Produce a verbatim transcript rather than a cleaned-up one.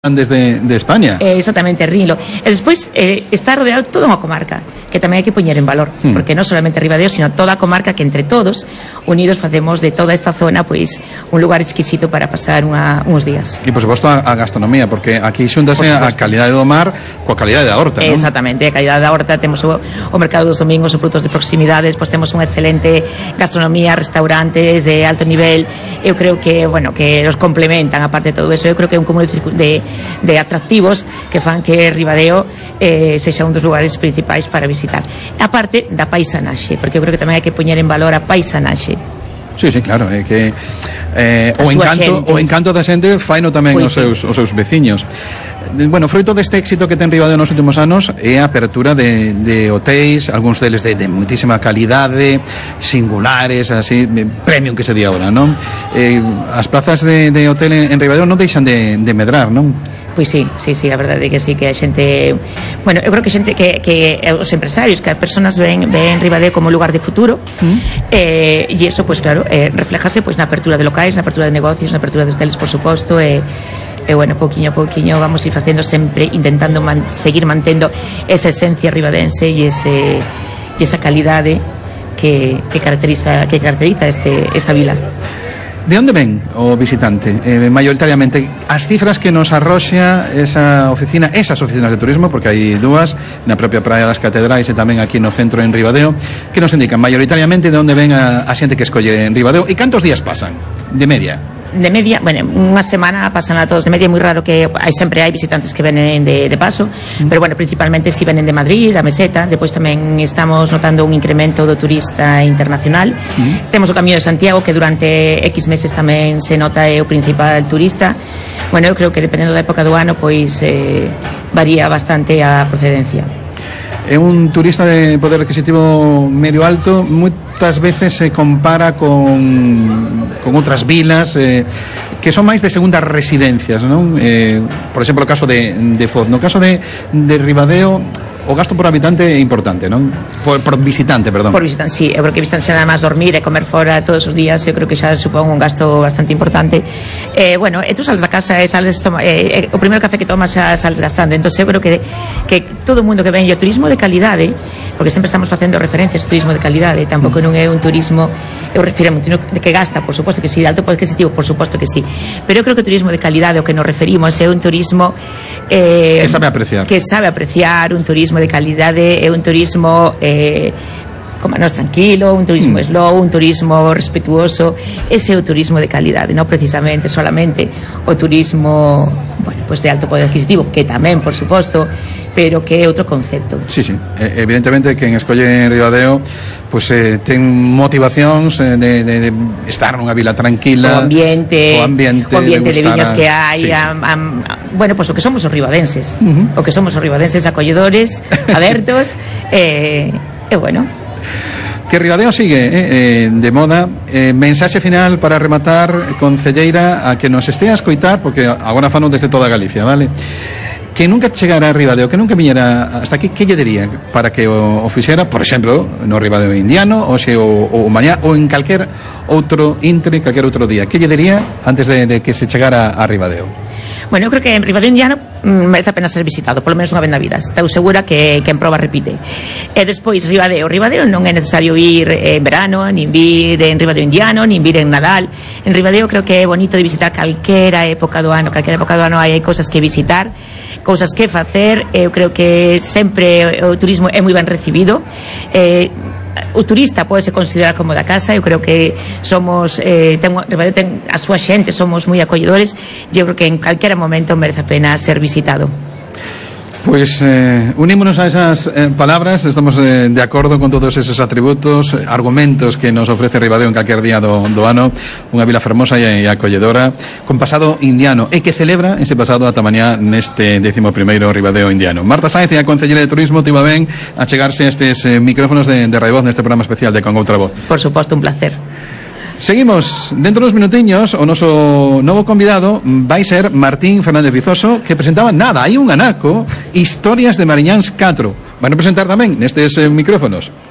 desde de España. Eh, exactamente, Rilo. E despois eh, está rodeado toda unha comarca que tamén hai que poñer en valor, hmm. porque non solamente Ribadeo, sino toda a comarca que entre todos unidos facemos de toda esta zona pois un lugar exquisito para pasar unha, uns días. E por suposto a, a gastronomía, porque aquí xuntase a calidade do mar coa calidade da horta, non? Exactamente, a calidade da horta, temos o, o mercado dos domingos, os produtos de proximidades, pois temos unha excelente gastronomía, restaurantes de alto nivel. Eu creo que, bueno, que los complementan, aparte de todo eso, eu creo que é un cúmulo de de atractivos que fan que Ribadeo eh, sexa un dos lugares principais para visitar. A parte da paisanaxe, porque eu creo que tamén hai que poñer en valor a paisanaxe. Sí, sí, claro, é que eh, o encanto, o encanto da xente faino tamén pues, os seus os seus veciños. Bueno, froito deste éxito que ten Ribadeo nos últimos anos é a apertura de, de hotéis, algúns deles de, de muitísima calidade, singulares, así, premium que se di agora, non? Eh, as plazas de, de hotel en, en Ribadeo non deixan de, de medrar, non? Pois sí, sí, sí, a verdade é que sí, que a xente, bueno, eu creo que xente que, que os empresarios, que as personas ven, ven Ribadeo como lugar de futuro, mm. eh, e iso, pois claro, eh, reflejarse pois na apertura de locais, na apertura de negocios, na apertura de hoteles, por suposto, e e bueno, pouquiño a pouquiño vamos ir facendo sempre, intentando man, seguir mantendo esa esencia ribadense e ese e esa calidade que, que caracteriza que caracteriza este, esta vila. De onde ven o visitante? Eh, mayoritariamente, as cifras que nos arroxa esa oficina, esas oficinas de turismo, porque hai dúas, na propia Praia das Catedrais e tamén aquí no centro en Ribadeo, que nos indican mayoritariamente de onde ven a, a xente que escolle en Ribadeo e cantos días pasan, de media? De media, bueno, unha semana pasan a todos de media, é moi raro que hai sempre hai visitantes que venen de, de paso, mm. pero bueno, principalmente si venen de Madrid, da Meseta, depois tamén estamos notando un incremento do turista internacional. Mm. Temos o Camiño de Santiago que durante X meses tamén se nota é o principal turista. Bueno, eu creo que dependendo da época do ano, pois eh, varía bastante a procedencia. É un turista de poder adquisitivo medio alto, moitas veces se compara con con outras vilas eh, que son máis de segundas residencias, non? Eh, por exemplo, o caso de, de Foz. No caso de, de Ribadeo, o gasto por habitante é importante, non? Por, por visitante, perdón. Por visitante, sí. Eu creo que visitante xa nada máis dormir e comer fora todos os días, eu creo que xa supón un gasto bastante importante. Eh, bueno, e tú sales da casa e sales toma, eh, o primeiro café que tomas xa sales gastando. Entón, eu creo que, que todo o mundo que ven e o turismo de calidade, porque sempre estamos facendo referencias ao turismo de calidade, tampouco mm. non é un turismo, eu refiro a un turismo de que gasta, por suposto que sí, de alto poder adquisitivo, por suposto que sí. Pero eu creo que o turismo de calidade o que nos referimos é un turismo eh, que sabe apreciar. Que sabe apreciar, un turismo de calidade, é un turismo eh, como nos tranquilo, un turismo mm. slow, un turismo respetuoso. Ese é o turismo de calidade, non precisamente solamente o turismo, bueno, pues de alto poder adquisitivo, que tamén, por suposto, pero que é outro concepto. Sí, sí, evidentemente que en escolle en Ribadeo pues eh, ten motivacións eh, de, de, de estar nunha vila tranquila, o ambiente, o ambiente, o ambiente de, de viños a... que hai, sí, sí. A, a, a, bueno, pues o que somos os ribadenses, uh-huh. o que somos os ribadenses acolledores, abertos, e eh, eh, bueno. Que Ribadeo sigue eh, eh, de moda. eh, Mensaxe final para rematar, concelleira, a que nos estea a escoitar, porque agora fano desde toda Galicia, vale? Que nunca chegara a Ribadeo, que nunca viñera hasta aquí, que lle diría para que o, o fixera, por exemplo, no Ribadeo indiano, ou xe o, o mañá, ou en calquer outro intre, calquer outro día? Que lle diría antes de, de que se chegara a Ribadeo? Bueno, eu creo que en Ribadeo indiano mm, merece a pena ser visitado, polo menos unha vez na vida. Estou segura que quen proba repite. E despois Ribadeo, Ribadeo non é necesario ir en verano, nin vir en Ribadeo indiano, nin vir en Nadal. En Ribadeo creo que é bonito de visitar calquera época do ano, calquera época do ano hai, hai cousas que visitar, cousas que facer. Eu creo que sempre o turismo é moi ben recibido. Eh, o turista pode se considerar como da casa. Eu creo que somos eh, ten, ten a súa xente, somos moi acolledores, e eu creo que en calquera momento merece a pena ser visitado. Pues eh, unímonos a esas eh, palabras. Estamos eh, de acordo con todos esos atributos, eh, argumentos que nos ofrece Ribadeo en calquer día do, do ano. Unha vila fermosa e, e acolledora, con pasado indiano, e que celebra ese pasado ata mañá neste décimo primeiro Ribadeo indiano. Marta Sáenz, a concelleira de Turismo, te iba ben a chegarse a estes eh, micrófonos de, de Radio Voz neste programa especial de Con Outra Voz. Por suposto, un placer. Seguimos, dentro dos minutiños, o noso novo convidado vai ser Martín Fernández Vizoso, que presentaba nada, hai un anaco, Historias de Mariñáns catro. Van a presentar tamén nestes eh, micrófonos.